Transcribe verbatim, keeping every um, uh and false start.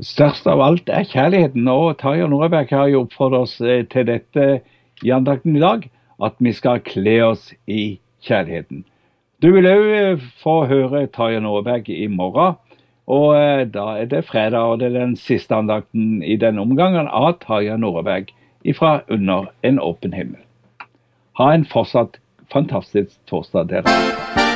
Størst av alt er kjærligheten, og Tarjei Nordberg har jo oppfordret oss til dette i andakten i dag, at vi skal kle oss i kjærligheten. Du vil også få høre Tarjei Nordberg i morgen, og da er det fredag, og det er den siste andakten i denne omgangen av Tarjei Nordberg ifra Under en åpen himmel. Ha en fortsatt fantastisk torsdag dere.